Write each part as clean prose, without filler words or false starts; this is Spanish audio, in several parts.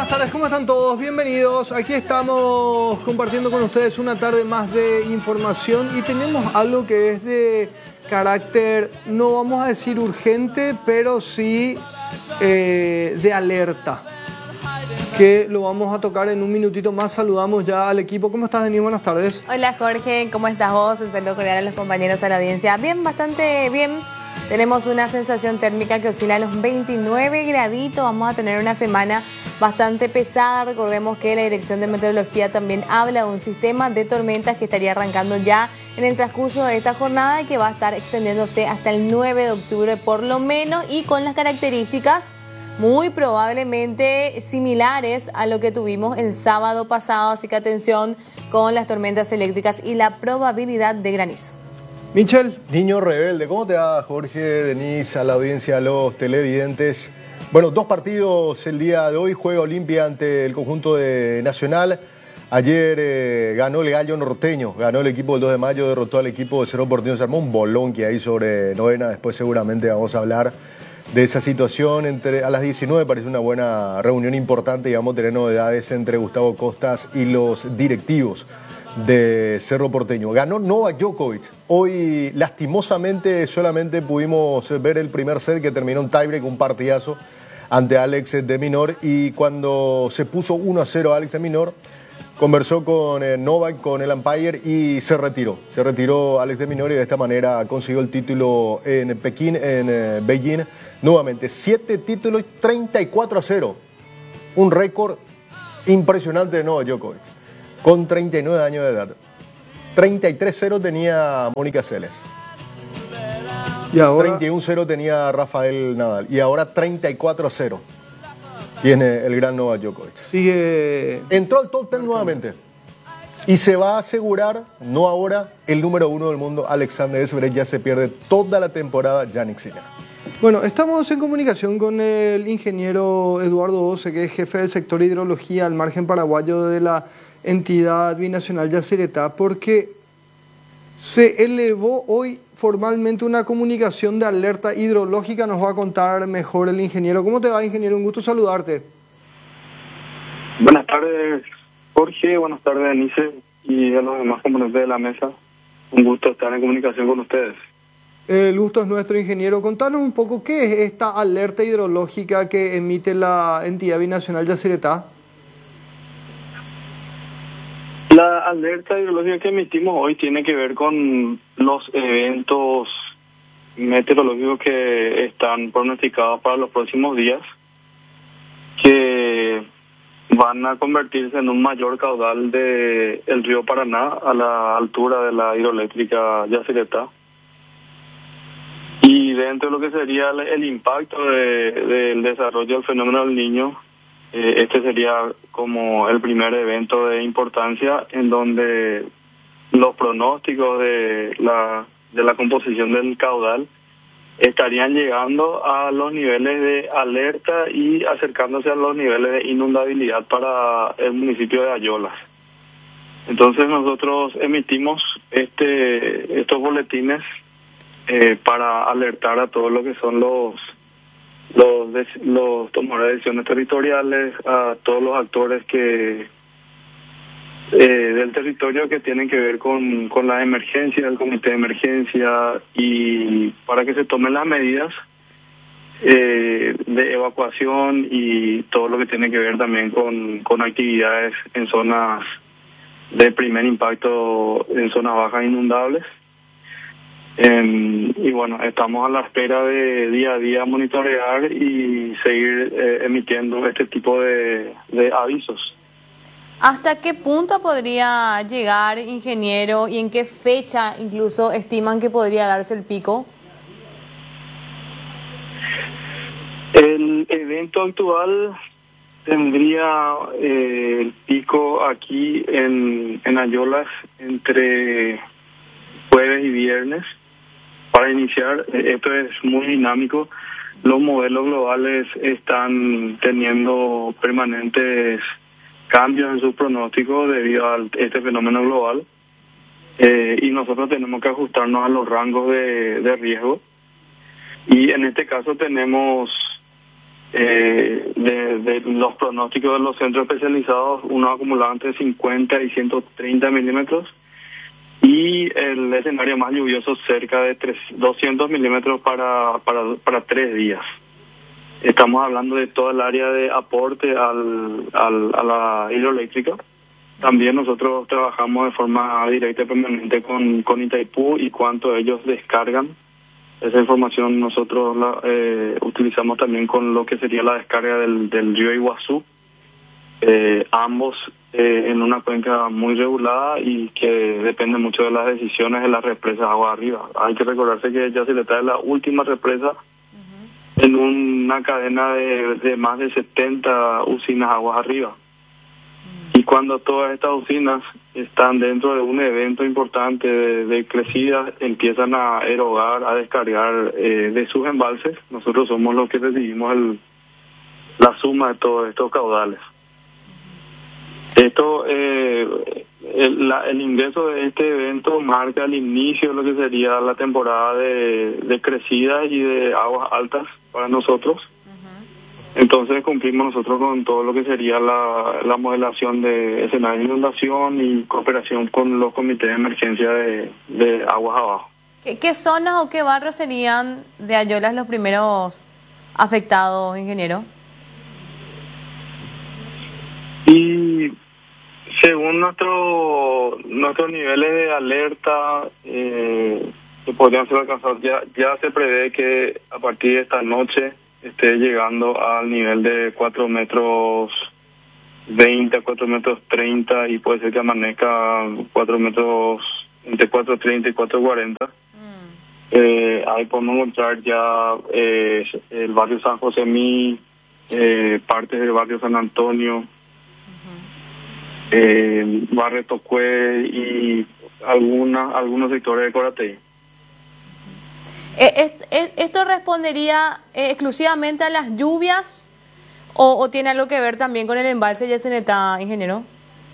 buenas tardes, ¿cómo están todos? Bienvenidos. Aquí estamos compartiendo con ustedes una tarde más de información y tenemos algo que es de carácter, no vamos a decir urgente, pero sí de alerta, que lo vamos a tocar en un minutito más. Saludamos ya al equipo. ¿Cómo estás, Denis? Buenas tardes. Hola, Jorge, ¿cómo estás vos? Un saludo cordial a los compañeros de la audiencia. Bien, bastante bien. Tenemos una sensación térmica que oscila a los 29 graditos. Vamos a tener una semana bastante pesada. Recordemos que la Dirección de Meteorología también habla de un sistema de tormentas que estaría arrancando ya en el transcurso de esta jornada y que va a estar extendiéndose hasta el 9 de octubre por lo menos, y con las características muy probablemente similares a lo que tuvimos el sábado pasado. Así que atención con las tormentas eléctricas y la probabilidad de granizo. Michel. Niño rebelde, ¿cómo te va, Jorge, Denise, a la audiencia, a los televidentes? Bueno, 2 partidos el día de hoy. Juega Olimpia ante el conjunto de Nacional. Ayer ganó el Gallo Norteño, ganó el equipo del 2 de mayo, derrotó al equipo de Cerro Porteño. Se armó un bolón que hay sobre Novena. Después seguramente vamos a hablar de esa situación. A las 19 parece una buena reunión importante y vamos a tener novedades entre Gustavo Costas y los directivos de Cerro Porteño. Ganó Novak Djokovic. Hoy lastimosamente solamente pudimos ver el primer set, que terminó en tiebreak, un partidazo ante Alex de Minaur, y cuando se puso 1-0 Alex de Minaur, conversó con Novak, con el umpire, y se retiró Alex de Minaur, y de esta manera consiguió el título en Pekín, en Beijing, nuevamente 7 títulos, 34-0, un récord impresionante de Novak Djokovic, con 39 años de edad. 33-0 tenía Mónica Seles. Y ahora 31-0 tenía Rafael Nadal. Y ahora 34-0 tiene el gran Novak Djokovic. Entró al top 10 nuevamente. Y se va a asegurar, no ahora, el número 1 del mundo, Alexander Zverev. Ya se pierde toda la temporada Jannik Sinner. Bueno, estamos en comunicación con el ingeniero Eduardo Oce, que es jefe del sector de hidrología al margen paraguayo de la entidad binacional Yacyretá, porque se elevó hoy formalmente una comunicación de alerta hidrológica. Nos va a contar mejor el ingeniero. ¿Cómo te va, ingeniero? Un gusto saludarte. Buenas tardes, Jorge. Buenas tardes, Denise, y a los demás componentes de la mesa. Un gusto estar en comunicación con ustedes. El gusto es nuestro, ingeniero. Contanos un poco qué es esta alerta hidrológica que emite la entidad binacional Yacyretá. La alerta hidrológica que emitimos hoy tiene que ver con los eventos meteorológicos que están pronosticados para los próximos días, que van a convertirse en un mayor caudal del río Paraná a la altura de la hidroeléctrica Yacyretá. Y dentro de lo que sería el impacto del desarrollo del fenómeno del Niño, este sería como el primer evento de importancia en donde los pronósticos de la composición del caudal estarían llegando a los niveles de alerta y acercándose a los niveles de inundabilidad para el municipio de Ayolas. Entonces nosotros emitimos estos boletines para alertar a todos lo que son los tomadores de decisiones territoriales, a todos los actores que del territorio que tienen que ver con la emergencia, el comité de emergencia, y para que se tomen las medidas de evacuación y todo lo que tiene que ver también con actividades en zonas de primer impacto, en zonas bajas inundables. Y bueno, estamos a la espera de día a día monitorear y seguir emitiendo este tipo de avisos. ¿Hasta qué punto podría llegar, ingeniero, y en qué fecha incluso estiman que podría darse el pico? El evento actual tendría el pico aquí en Ayolas entre jueves y viernes. Para iniciar, esto es muy dinámico. Los modelos globales están teniendo permanentes cambios en sus pronósticos debido a este fenómeno global, y nosotros tenemos que ajustarnos a los rangos de riesgo. Y en este caso tenemos de los pronósticos de los centros especializados, uno acumulado entre 50 y 130 milímetros, y el escenario más lluvioso cerca de 200 milímetros para 3 días. Estamos hablando de toda el área de aporte a la hidroeléctrica. También nosotros trabajamos de forma directa y permanente con Itaipú y cuánto ellos descargan. Esa información nosotros la utilizamos también con lo que sería la descarga del río Iguazú. Ambos en una cuenca muy regulada y que depende mucho de las decisiones de las represas agua arriba. Hay que recordarse que Yacyretá es la última represa en una cadena de más de 70 usinas aguas arriba. Y cuando todas estas usinas están dentro de un evento importante de crecida, empiezan a erogar, a descargar de sus embalses. Nosotros somos los que recibimos la suma de todos estos caudales. Esto, el ingreso de este evento marca el inicio de lo que sería la temporada de crecida y de aguas altas para nosotros. Entonces cumplimos nosotros con todo lo que sería la modelación de escenario de inundación y cooperación con los comités de emergencia de aguas abajo. ¿Qué zonas o qué barrios serían de Ayolas los primeros afectados, ingeniero? Y según nuestros niveles de alerta que podrían ser alcanzados, ya se prevé que a partir de esta noche esté llegando al nivel de 4 metros 20 a 4 metros 30 y puede ser que amanezca 4 metros entre 4.30 y 4.40. Ahí podemos encontrar ya el barrio San José Mí, partes del barrio San Antonio, barrio Tocué y algunos sectores de Coratey. ¿Esto respondería exclusivamente a las lluvias o tiene algo que ver también con el embalse Yacyretá, ingeniero?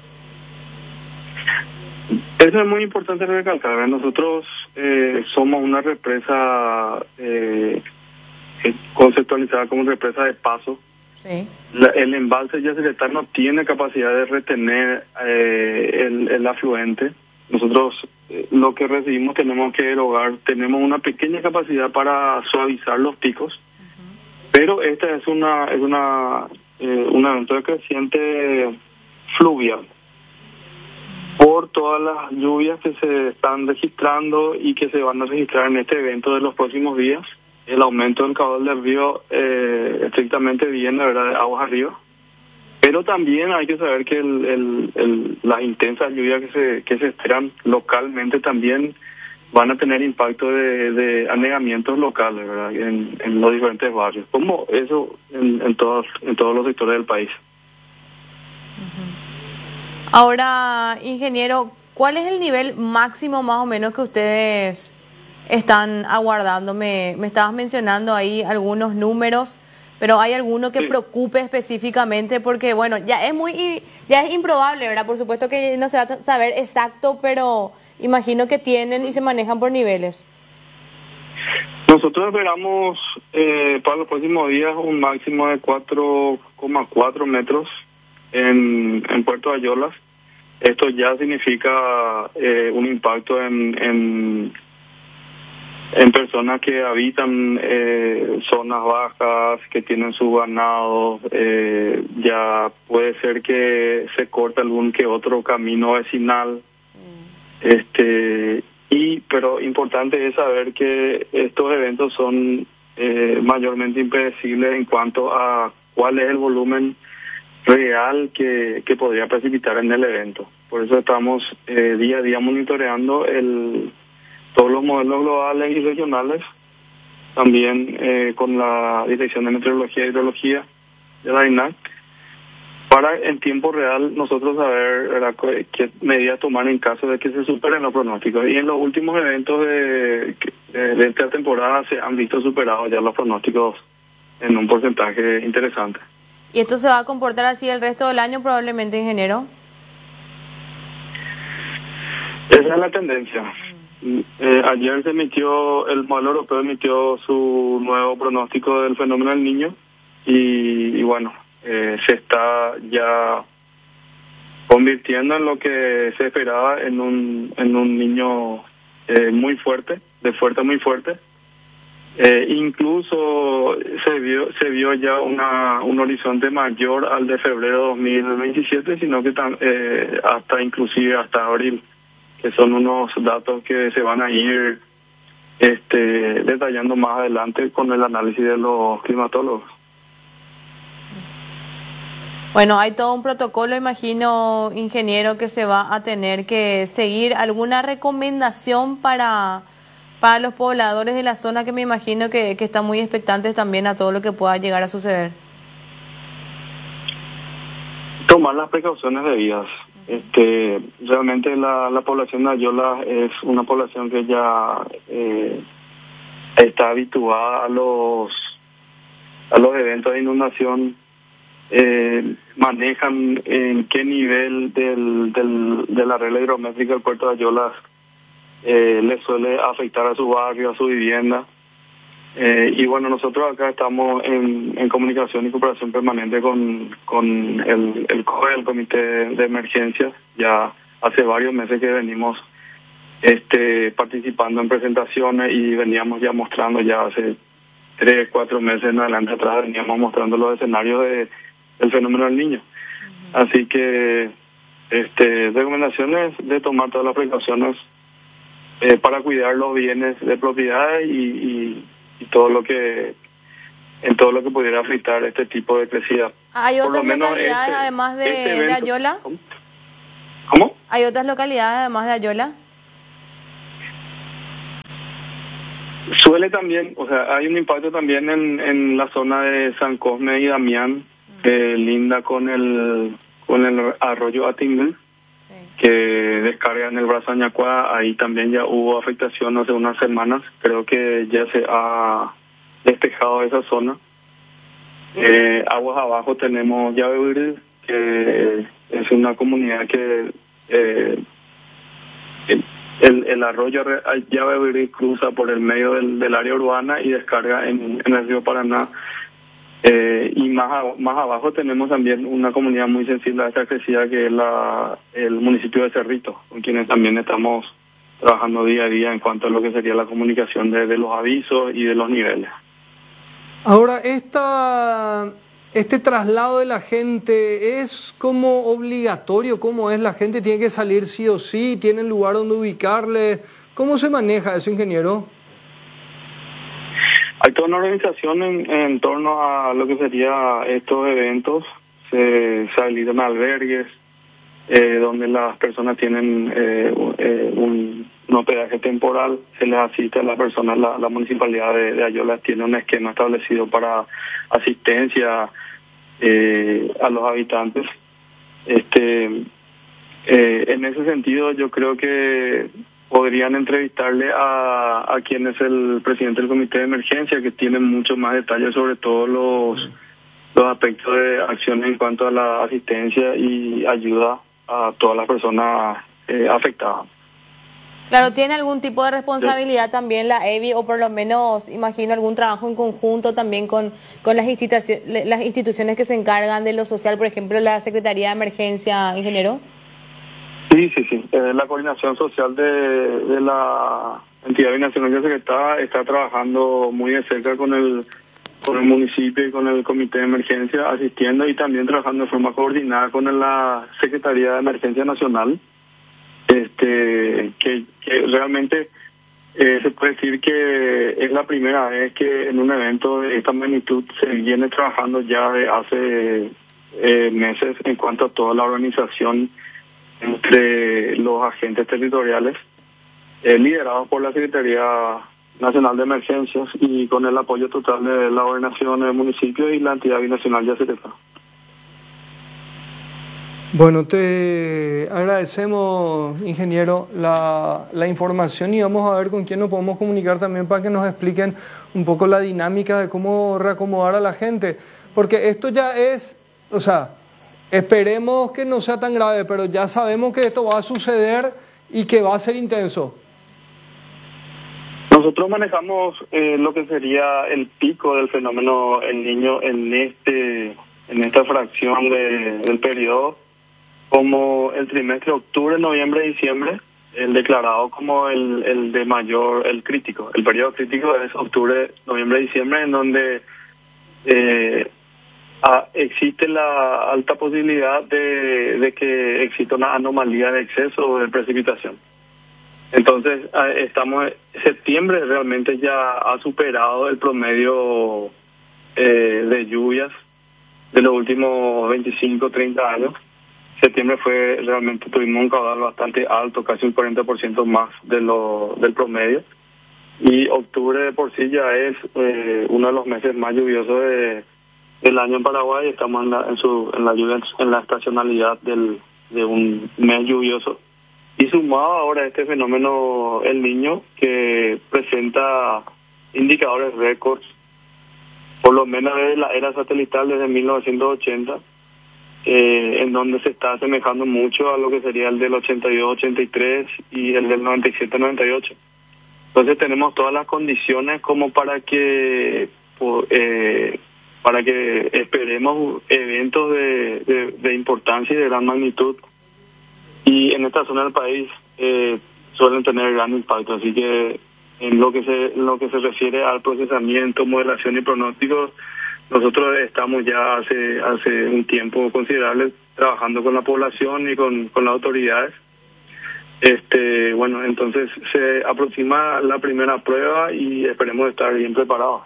Eso es muy importante recalcar. Nosotros somos una represa conceptualizada como represa de paso. Sí. El embalse Yacyretá no tiene capacidad de retener el afluente. Nosotros lo que recibimos tenemos que erogar, tenemos una pequeña capacidad para suavizar los picos, pero esta es un evento de creciente fluvial por todas las lluvias que se están registrando y que se van a registrar en este evento de los próximos días. El aumento del caudal del río estrictamente viene, ¿verdad?, de aguas arriba. Pero también hay que saber que las intensas lluvias que se esperan localmente también van a tener impacto de anegamientos locales, ¿verdad?, en los diferentes barrios, como eso en todos los sectores del país. Ahora, ingeniero, ¿cuál es el nivel máximo más o menos que ustedes están aguardando? Me estabas mencionando ahí algunos números, pero ¿hay alguno que preocupe específicamente? Porque, bueno, ya es improbable, ¿verdad? Por supuesto que no se va a saber exacto, pero imagino que tienen y se manejan por niveles. Nosotros esperamos para los próximos días un máximo de 4,4 metros en Puerto Ayolas. Esto ya significa un impacto en personas que habitan zonas bajas, que tienen su ganado. Ya puede ser que se corte algún que otro camino vecinal. Pero importante es saber que estos eventos son mayormente impredecibles en cuanto a cuál es el volumen real que podría precipitar en el evento. Por eso estamos día a día monitoreando todos los modelos globales y regionales, también con la Dirección de Meteorología e Hidrología de la INAC, para en tiempo real nosotros saber, ¿verdad?, qué medidas tomar en caso de que se superen los pronósticos. Y en los últimos eventos de esta temporada se han visto superados ya los pronósticos en un porcentaje interesante. ¿Y esto se va a comportar así el resto del año probablemente, ingeniero? Esa es la tendencia. Ayer el modelo europeo emitió su nuevo pronóstico del fenómeno del Niño, y bueno, se está ya convirtiendo en lo que se esperaba en un niño muy fuerte, muy fuerte. Incluso se vio ya un horizonte mayor al de febrero de 2027, sino que hasta inclusive hasta abril, que son unos datos que se van a ir detallando más adelante con el análisis de los climatólogos. Bueno, hay todo un protocolo, imagino, ingeniero, que se va a tener que seguir. ¿Alguna recomendación para los pobladores de la zona, que me imagino que están muy expectantes también a todo lo que pueda llegar a suceder? Tomar las precauciones debidas. Realmente la población de Ayola es una población que ya está habituada a los eventos de inundación. Manejan en qué nivel de la regla hidrométrica del puerto de Ayola le suele afectar a su barrio, a su vivienda. Y bueno, nosotros acá estamos en comunicación y cooperación permanente con el COE, el Comité de Emergencia. Ya hace varios meses que venimos participando en presentaciones y veníamos ya mostrando, ya hace 3, 4 meses en adelante atrás, veníamos mostrando los escenarios del fenómeno del Niño. Así que recomendaciones de tomar todas las precauciones para cuidar los bienes de propiedad y todo lo que pudiera afectar este tipo de crecida. ¿Hay otras localidades además de Ayola? ¿Cómo? ¿Hay otras localidades además de Ayola? Suele también, o sea, hay un impacto también en la zona de San Cosme y Damián, linda con el arroyo Atingel, que descarga en el brazo Añacuá. Ahí también ya hubo afectación hace unas semanas. Creo que ya se ha despejado esa zona. Aguas abajo tenemos Llave, que es una comunidad que el arroyo Llave cruza por el medio del área urbana y descarga en el río Paraná. Y más abajo tenemos también una comunidad muy sensible a esta crecida, que es el municipio de Cerrito, con quienes también estamos trabajando día a día en cuanto a lo que sería la comunicación de los avisos y de los niveles. Ahora, este traslado de la gente es como obligatorio. ¿Cómo es? ¿La gente tiene que salir sí o sí? ¿Tienen lugar donde ubicarle? ¿Cómo se maneja eso, ingeniero? Hay toda una organización en torno a lo que sería estos eventos. Se habilitan albergues donde las personas tienen un hospedaje temporal. Se les asiste a las personas. La municipalidad de Ayola tiene un esquema establecido para asistencia a los habitantes. En ese sentido, yo creo que podrían entrevistarle a quien es el presidente del Comité de Emergencia, que tiene mucho más detalles sobre todos los aspectos de acción en cuanto a la asistencia y ayuda a todas las personas afectadas. Claro, ¿tiene algún tipo de responsabilidad también la EBI, o por lo menos, imagino, algún trabajo en conjunto también con las instituciones que se encargan de lo social, por ejemplo, la Secretaría de Emergencia, ingeniero? Sí. La coordinación social de la entidad binacional de Secretaría está trabajando muy de cerca con el municipio y con el Comité de Emergencia, asistiendo y también trabajando de forma coordinada con la Secretaría de Emergencia Nacional. Que realmente se puede decir que es la primera vez que en un evento de esta magnitud se viene trabajando ya de hace meses en cuanto a toda la organización entre los agentes territoriales, liderados por la Secretaría Nacional de Emergencias y con el apoyo total de la gobernación del municipio y la entidad binacional de Yacyretá. Bueno, te agradecemos, ingeniero, la información, y vamos a ver con quién nos podemos comunicar también para que nos expliquen un poco la dinámica de cómo reacomodar a la gente, porque esto ya es, o sea, esperemos que no sea tan grave, pero ya sabemos que esto va a suceder y que va a ser intenso. Nosotros manejamos lo que sería el pico del fenómeno El Niño en esta fracción del periodo, como el trimestre octubre, noviembre, diciembre, el declarado como el de mayor, el crítico. El periodo crítico es octubre, noviembre, diciembre, en donde existe la alta posibilidad de que exista una anomalía de exceso de precipitación. Entonces, septiembre realmente ya ha superado el promedio de lluvias de los últimos 25, 30 años. Septiembre realmente tuvimos un caudal bastante alto, casi un 40% más del promedio. Y octubre de por sí ya es uno de los meses más lluviosos del año en Paraguay. Estamos en la estacionalidad de un mes lluvioso. Y sumado ahora a este fenómeno El Niño, que presenta indicadores récords, por lo menos desde la era satelital desde 1980, en donde se está asemejando mucho a lo que sería el del 82-83 y el del 97-98. Entonces tenemos todas las condiciones como para que esperemos eventos de importancia y de gran magnitud. Y en esta zona del país suelen tener gran impacto, así que en lo que se refiere al procesamiento, modelación y pronóstico, nosotros estamos ya hace un tiempo considerable trabajando con la población y con las autoridades. Bueno, entonces se aproxima la primera prueba y esperemos estar bien preparados.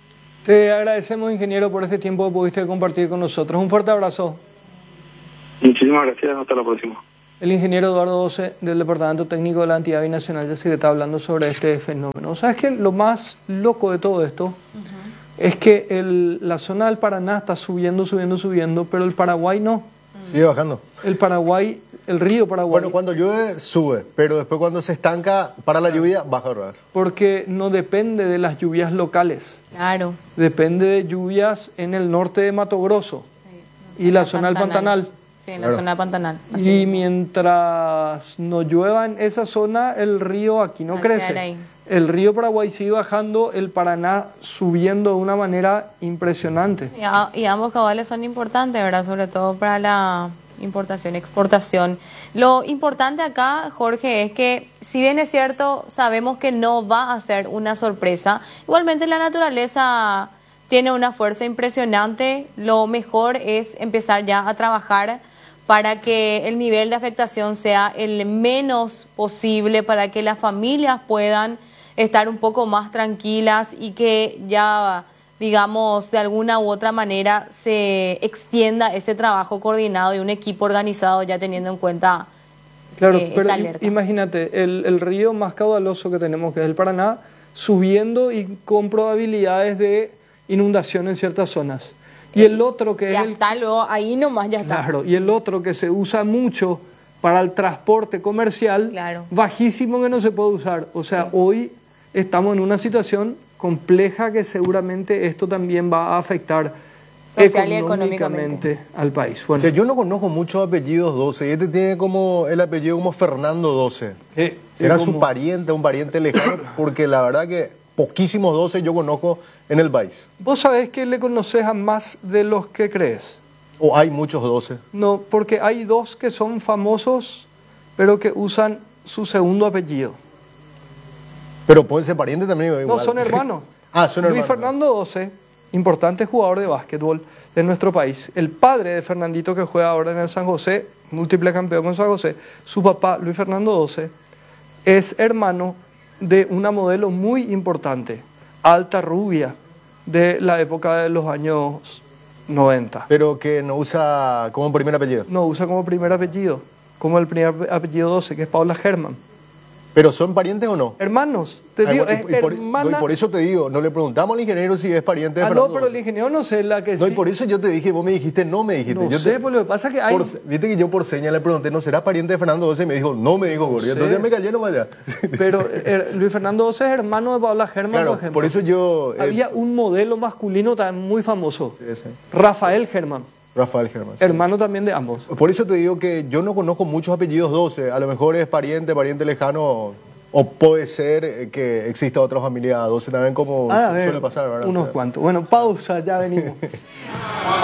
Te agradecemos, ingeniero, por este tiempo que pudiste compartir con nosotros. Un fuerte abrazo. Muchísimas gracias, hasta la próxima. El ingeniero Eduardo Doce, del Departamento Técnico de la Entidad Binacional de Yacyretá, hablando sobre este fenómeno. ¿Sabes qué? Lo más loco de todo esto es que la zona del Paraná está subiendo, pero el Paraguay no. Sigue bajando. El río Paraguay. Bueno, cuando llueve, sube, pero después cuando se estanca para la lluvia, baja otra vez. Porque no depende de las lluvias locales. Claro. Depende de lluvias en el norte de Mato Grosso y la zona del Pantanal. Sí, en la zona pantanal. Y mientras no llueva en esa zona, el río aquí no crece. El río Paraguay sigue bajando, el Paraná subiendo de una manera impresionante. Y ambos caudales son importantes, ¿verdad? Sobre todo para la importación, exportación. Lo importante acá, Jorge, es que si bien es cierto, sabemos que no va a ser una sorpresa, igualmente la naturaleza tiene una fuerza impresionante. Lo mejor es empezar ya a trabajar para que el nivel de afectación sea el menos posible, para que las familias puedan estar un poco más tranquilas y que ya, digamos, de alguna u otra manera se extienda ese trabajo coordinado y un equipo organizado, ya teniendo en cuenta claro, pero esta alerta. Imagínate, el río más caudaloso que tenemos, que es el Paraná, subiendo y con probabilidades de inundación en ciertas zonas. Y el otro que ya es está, luego ahí nomás ya está. Claro, y el otro que se usa mucho para el transporte comercial, claro, bajísimo, que no se puede usar. O sea, hoy estamos en una situación compleja que seguramente esto también va a afectar social y económicamente al país. Bueno. O sea, yo no conozco muchos apellidos Doce, y este tiene como el apellido como Fernando Doce. ¿Será su pariente, un pariente lejano? Porque la verdad que poquísimos Doce yo conozco en el país. ¿Vos sabés que le conoces a más de los que crees? ¿O hay muchos Doce? No, porque hay dos que son famosos, pero que usan su segundo apellido. Pero pueden ser parientes también. Igual. No, son hermanos. Son hermanos. Luis Fernando Doce, importante jugador de básquetbol de nuestro país. El padre de Fernandito, que juega ahora en el San José, múltiple campeón con San José, su papá, Luis Fernando Doce, es hermano de una modelo muy importante, alta, rubia, de la época de los años 90. Pero que no usa como primer apellido. No usa como primer apellido, como el primer apellido Doce, que es Paula Germán. ¿Pero son parientes o no? Hermanos. Te digo, bueno, y por eso te digo, no le preguntamos al ingeniero si es pariente de Fernando. No, pero el ingeniero no sé la que no, sí. Y por eso yo te dije, vos me dijiste, no me dijiste. No yo sé, pues lo que pasa es que hay... Viste que yo por señas le pregunté, ¿no será pariente de Fernando Doce? Y me dijo, no, me dijo Gordo. No entonces me callé nomás ya. Pero Luis Fernando Doce es hermano de Paula Germán, claro, por ejemplo. Por eso yo... Había un modelo masculino también muy famoso, sí. Rafael Germán. Rafael Germán. Sí. Hermano también de ambos. Por eso te digo que yo no conozco muchos apellidos Doce. A lo mejor es pariente lejano... ¿O puede ser que exista otra familia 12 también como A ver, suele pasar, ¿verdad? unos cuantos. Bueno, pausa, ya venimos.